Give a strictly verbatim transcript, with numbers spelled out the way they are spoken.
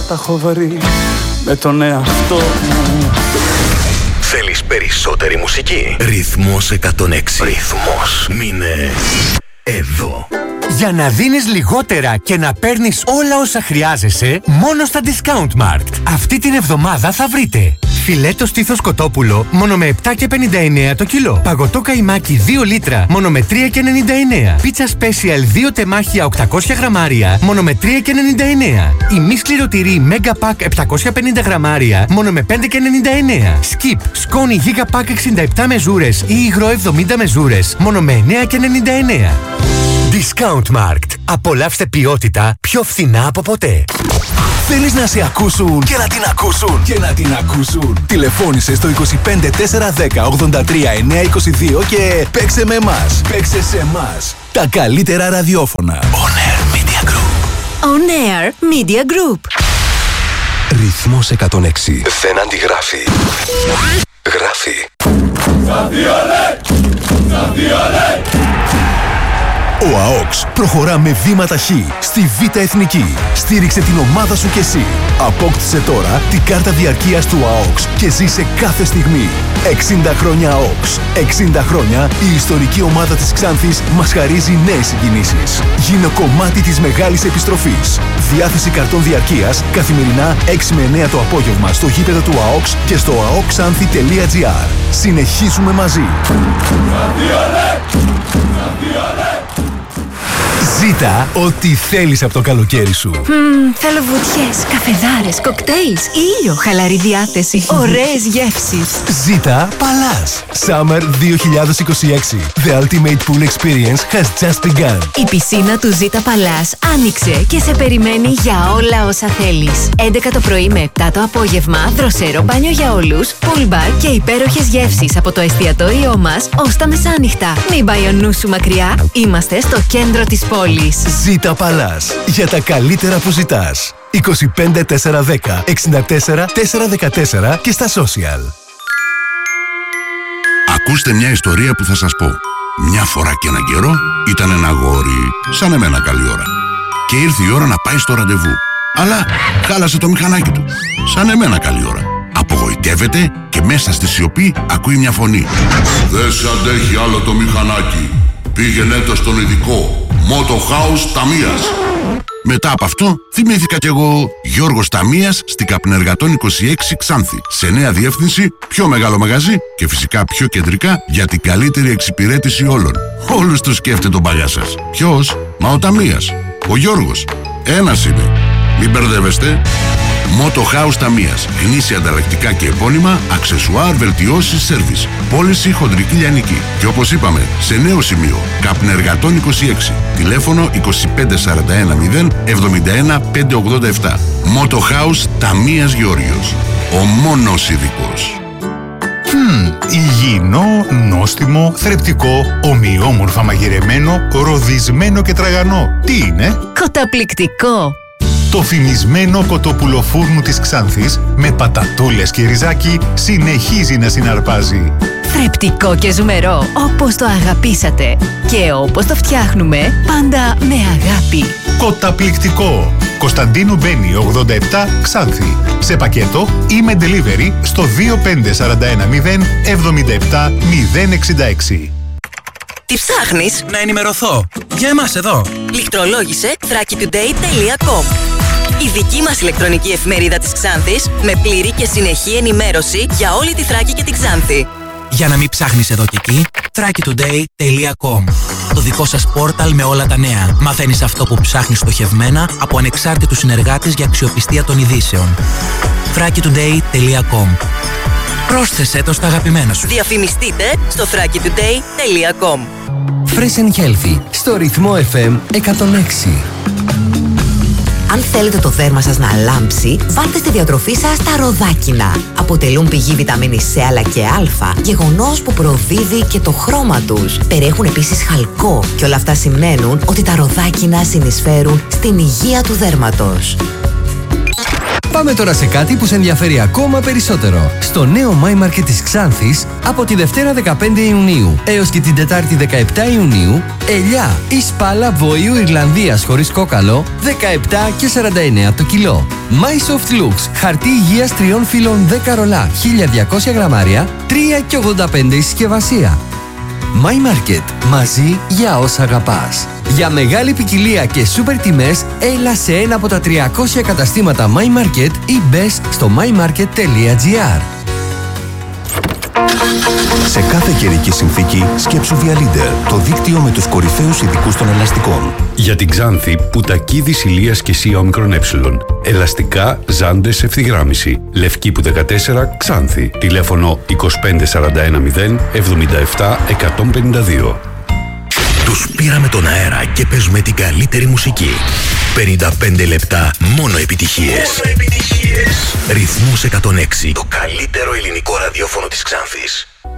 τα έχω βρει με τον εαυτό μου. Θέλεις περισσότερη μουσική? Ρυθμός εκατόν έξι. Ρυθμός. Μείνε εδώ. Για να δίνεις λιγότερα και να παίρνεις όλα όσα χρειάζεσαι, μόνο στα Discount Markt. Αυτή την εβδομάδα θα βρείτε φιλέτο στήθος κοτόπουλο μόνο με επτά και πενήντα εννέα το κιλό. Παγωτό καϊμάκι δύο λίτρα μόνο με τρία και ενενήντα εννέα. Πίτσα Special δύο τεμάχια οκτακόσια γραμμάρια μόνο με τρία και ενενήντα εννέα. Η μη σκληροτηρή Mega Pack επτακόσια πενήντα γραμμάρια μόνο με πέντε και ενενήντα εννέα. Skip σκόνη Giga Pack εξήντα επτά μεζούρες ή υγρό εβδομήντα μεζούρες μόνο με εννέα και ενενήντα εννέα. Discount Markt. Απολαύστε ποιότητα πιο φθηνά από ποτέ. Θέλεις να σε ακούσουν και να την ακούσουν και να την ακούσουν. Τηλεφώνησε στο είκοσι πέντε τετρακόσια δέκα ογδόντα τρία εννιακόσια είκοσι δύο και παίξε με εμάς. Παίξε σε εμάς. Τα καλύτερα ραδιόφωνα. On Air Media Group. On Air Media Group. Ρυθμός εκατόν έξι. Δεν αντιγράφει. Γράφει. Ο ΑΟΚΣ προχωρά με βήματα χ στη Β' Εθνική. Στήριξε την ομάδα σου κι εσύ. Απόκτησε τώρα την κάρτα διαρκείας του ΑΟΚΣ και ζήσε κάθε στιγμή. εξήντα χρόνια ΑΟΚΣ. εξήντα χρόνια η ιστορική ομάδα της Ξάνθης μας χαρίζει νέες συγκινήσεις. Γίνε κομμάτι της μεγάλης επιστροφής. Διάθεση καρτών διαρκείας καθημερινά έξι με εννέα το απόγευμα στο γήπεδο του ΑΟΚΣ και στο αοκξάνθη τελεία τζι άρ. Συνεχίζουμε μαζί. Ζήτα ό,τι θέλεις από το καλοκαίρι σου. Mm, θέλω βουτιές, καφεδάρες, κοκτέιλς, ήλιο, χαλαρή διάθεση, ωραίες γεύσεις. Ζήτα Παλάς. Summer δύο χιλιάδες είκοσι έξι. The ultimate pool experience has just begun. Η πισίνα του Ζήτα Παλάς άνοιξε και σε περιμένει για όλα όσα θέλεις. έντεκα το πρωί με επτά το απόγευμα, δροσερό μπάνιο για όλους, pool bar και υπέροχες γεύσεις από το εστιατόριό μας ως τα μεσάνυχτα. Μην πάει ο νους σου μακριά, είμαστε στο κέντρο της πόλης. Ζήτα Παλάς. Για τα καλύτερα που ζητάς. είκοσι πέντε τετρακόσια δέκα εξήντα τέσσερα τετρακόσια δεκατέσσερα και στα social. Ακούστε μια ιστορία που θα σας πω. Μια φορά και έναν καιρό ήταν ένα αγόρι, σαν εμένα καλή ώρα. Και ήρθε η ώρα να πάει στο ραντεβού. Αλλά χάλασε το μηχανάκι του, σαν εμένα καλή ώρα. Απογοητεύεται και μέσα στη σιωπή ακούει μια φωνή. «Δεν σ' αντέχει άλλο το μηχανάκι. Πήγαινε το στον ειδικό. Moto House Ταμίας». Μετά από αυτό θυμήθηκα κι εγώ Γιώργος Ταμίας στην Καπνεργατών είκοσι έξι Ξάνθη. Σε νέα διεύθυνση, πιο μεγάλο μαγαζί και φυσικά πιο κεντρικά για την καλύτερη εξυπηρέτηση όλων. Όλους τους σκέφτεται τον παλιά σας. Ποιος? Μα ο Ταμίας. Ο Γιώργος. Ένας είναι. Μην μπερδεύεστε. Moto House Ταμίας. Γνήσια ανταλλακτικά και επώνυμα, αξεσουάρ, βελτιώσεις, σέρβις. Πώληση χοντρική λιανική. Και όπως είπαμε, σε νέο σημείο. Καπνεργατών είκοσι έξι. Τηλέφωνο είκοσι πέντε σαράντα ένα μηδέν εβδομήντα ένα πεντακόσια ογδόντα επτά. Moto House Ταμίας Γεώργιος. Ο μόνος ειδικός. Mm, υγιεινό, νόστιμο, θρεπτικό, ομοιόμορφα μαγειρεμένο, ροδισμένο και τραγανό. Τι είναι? Καταπληκτικό! Το φημισμένο κοτοπουλοφούρνου της Ξάνθης με πατατούλες και ριζάκι συνεχίζει να συναρπάζει. Θρεπτικό και ζουμερό, όπως το αγαπήσατε. Και όπως το φτιάχνουμε, πάντα με αγάπη. Κοταπληκτικό. Κωνσταντίνου Μπένη ογδόντα επτά Ξάνθη. Σε πακέτο ή με delivery στο δύο πέντε τέσσερα ένα μηδέν εβδομήντα επτά μηδέν εξήντα έξι. Τι ψάχνεις? Να ενημερωθώ. Για εμάς εδώ. Λιχτρολόγησε θράκη τουντέι τελεία κομ. Η δική μας ηλεκτρονική εφημερίδα της Ξάνθης με πλήρη και συνεχή ενημέρωση για όλη τη Θράκη και την Ξάνθη. Για να μην ψάχνεις εδώ και εκεί, θράκη τουντέι τελεία κομ. Το δικό σας πόρταλ με όλα τα νέα. Μαθαίνεις αυτό που ψάχνεις στοχευμένα από ανεξάρτητους συνεργάτες για αξιοπιστία των ειδήσεων. θράκη τουντέι τελεία κομ. Πρόσθεσέ το στα αγαπημένα σου. Διαφημιστείτε στο θράκη τουντέι τελεία κομ. Fresh and Healthy στο ρυθμό εφ εμ εκατόν έξι. Αν θέλετε το δέρμα σας να λάμψει, βάλτε στη διατροφή σας τα ροδάκινα. Αποτελούν πηγή βιταμίνης C αλλά και Α, γεγονός που προδίδει και το χρώμα τους. Περιέχουν επίσης χαλκό και όλα αυτά σημαίνουν ότι τα ροδάκινα συνεισφέρουν στην υγεία του δέρματος. Πάμε τώρα σε κάτι που σε ενδιαφέρει ακόμα περισσότερο. Στο νέο My Market της Ξάνθης, από τη Δευτέρα δεκαπέντε Ιουνίου έως και την Τετάρτη δεκαεπτά Ιουνίου, ελιά ή σπάλα βοήου Ιρλανδίας χωρίς κόκαλο, δεκαεπτά και σαράντα εννέα το κιλό. My Soft Looks, χαρτί υγείας τριών φύλων δέκα ρολά, χίλια διακόσια γραμμάρια, τρία και ογδόντα πέντε η συσκευασία. My Market. Μαζί για όσα αγαπάς. Για μεγάλη ποικιλία και σούπερ τιμές, έλα σε ένα από τα τριακόσια καταστήματα My Market ή μπες στο my market τελεία gr. Σε κάθε καιρική συνθήκη, σκέψου Vialeader, το δίκτυο με τους κορυφαίους ειδικούς των ελαστικών. Για την Ξάνθη, Πουτακίδης Ηλίας και Σία Ομικρόν Ε. Ελαστικά, ζάντες, ευθυγράμμιση. Λευκή που δεκατέσσερα, Ξάνθη. Τηλέφωνο είκοσι πέντε σαράντα ένα μηδέν εβδομήντα επτά εκατόν πενήντα δύο. Τους πήραμε τον αέρα και παίζουμε την καλύτερη μουσική. πενήντα πέντε λεπτά μόνο επιτυχίες. Μόνο επιτυχίες. Ρυθμός εκατόν έξι. Το καλύτερο ελληνικό ραδιόφωνο της Ξάνθης.